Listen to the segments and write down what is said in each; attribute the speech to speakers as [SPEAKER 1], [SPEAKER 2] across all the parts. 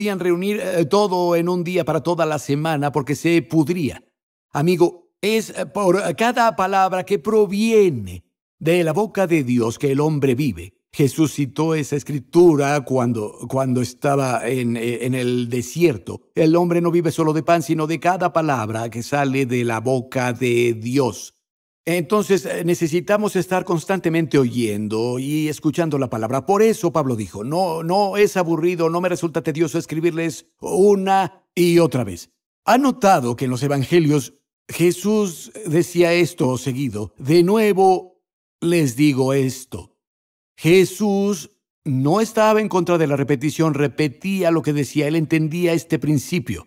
[SPEAKER 1] podían reunir todo en un día para toda la semana porque se pudría. Amigo, es por cada palabra que proviene de la boca de Dios que el hombre vive. Jesús citó esa escritura cuando estaba en el desierto. El hombre no vive solo de pan, sino de cada palabra que sale de la boca de Dios. Entonces necesitamos estar constantemente oyendo y escuchando la palabra. Por eso Pablo dijo, no es aburrido, no me resulta tedioso escribirles una y otra vez. ¿Ha notado que en los evangelios Jesús decía esto seguido? De nuevo les digo esto. Jesús no estaba en contra de la repetición, repetía lo que decía, él entendía este principio.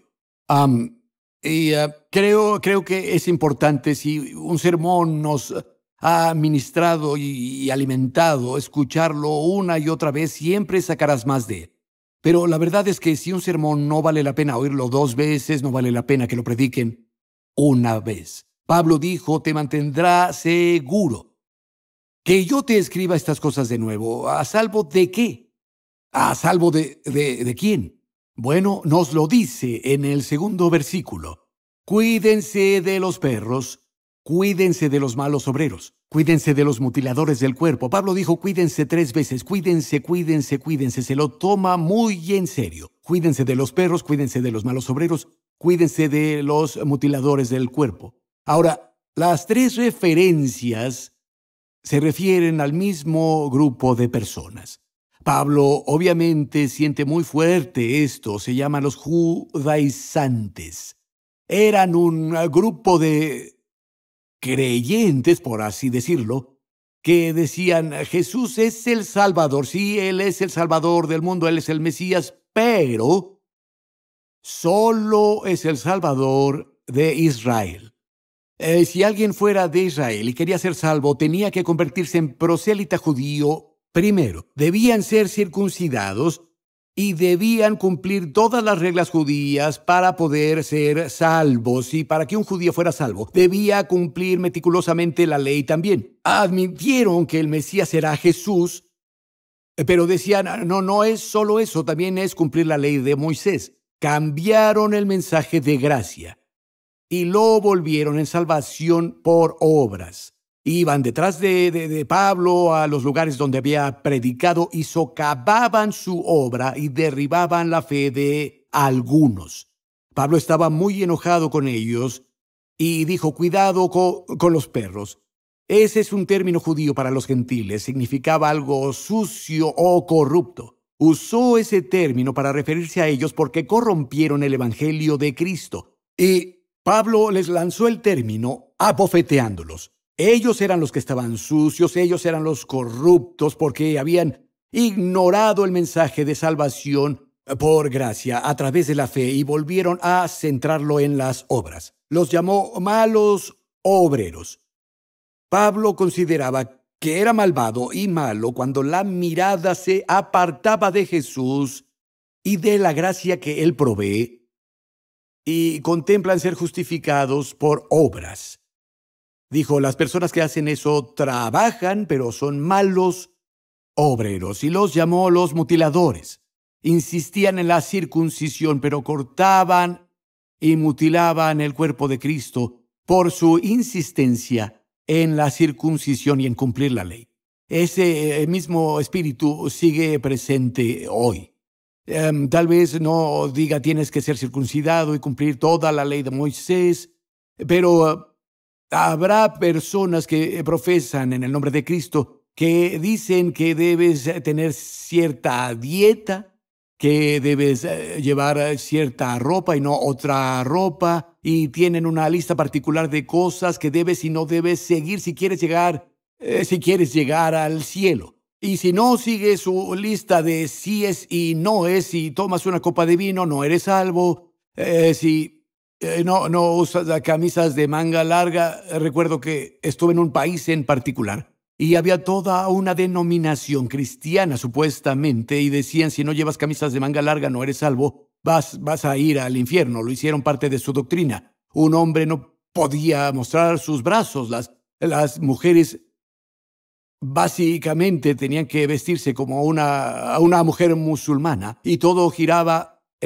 [SPEAKER 1] Creo que es importante, si un sermón nos ha ministrado y alimentado, escucharlo una y otra vez, siempre sacarás más de él. Pero la verdad es que si un sermón no vale la pena oírlo 2 veces, no vale la pena que lo prediquen una vez. Pablo dijo, te mantendrá seguro. Que yo te escriba estas cosas de nuevo, ¿a salvo de qué? ¿A salvo de quién? Bueno, nos lo dice en el 2º versículo. Cuídense de los perros, cuídense de los malos obreros, cuídense de los mutiladores del cuerpo. Pablo dijo cuídense 3 veces, cuídense, se lo toma muy en serio. Cuídense de los perros, cuídense de los malos obreros, cuídense de los mutiladores del cuerpo. Ahora, las 3 referencias se refieren al mismo grupo de personas. Pablo obviamente siente muy fuerte esto, se llaman los judaizantes. Eran un grupo de creyentes, por así decirlo, que decían, Jesús es el Salvador, sí, Él es el Salvador del mundo, Él es el Mesías, pero solo es el Salvador de Israel. Si alguien fuera de Israel y quería ser salvo, tenía que convertirse en prosélita judío primero. Debían ser circuncidados y debían cumplir todas las reglas judías para poder ser salvos. Y para que un judío fuera salvo, debía cumplir meticulosamente la ley también. Admitieron que el Mesías era Jesús, pero decían, no es solo eso, también es cumplir la ley de Moisés. Cambiaron el mensaje de gracia y lo volvieron en salvación por obras. Iban detrás de Pablo a los lugares donde había predicado y socavaban su obra y derribaban la fe de algunos. Pablo estaba muy enojado con ellos y dijo, cuidado con los perros. Ese es un término judío para los gentiles, significaba algo sucio o corrupto. Usó ese término para referirse a ellos porque corrompieron el evangelio de Cristo. Y Pablo les lanzó el término abofeteándolos. Ellos eran los que estaban sucios, ellos eran los corruptos porque habían ignorado el mensaje de salvación por gracia a través de la fe y volvieron a centrarlo en las obras. Los llamó malos obreros. Pablo consideraba que era malvado y malo cuando la mirada se apartaba de Jesús y de la gracia que Él provee y contemplan ser justificados por obras. Dijo, las personas que hacen eso trabajan, pero son malos obreros, y los llamó los mutiladores. Insistían en la circuncisión, pero cortaban y mutilaban el cuerpo de Cristo por su insistencia en la circuncisión y en cumplir la ley. Ese mismo espíritu sigue presente hoy. Tal vez no diga tienes que ser circuncidado y cumplir toda la ley de Moisés, pero habrá personas que profesan en el nombre de Cristo que dicen que debes tener cierta dieta, que debes llevar cierta ropa y no otra ropa, y tienen una lista particular de cosas que debes y no debes seguir si quieres llegar al cielo. Y si no sigues su lista de síes y noes, si tomas una copa de vino, no eres salvo. Si no usas camisas de manga larga, recuerdo que estuve en un país en particular y había toda una denominación cristiana supuestamente y decían, si no llevas camisas de manga larga, no eres salvo, vas a ir al infierno. Lo hicieron parte de su doctrina. Un hombre no podía mostrar sus brazos. Las mujeres básicamente tenían que vestirse como una mujer musulmana y todo giraba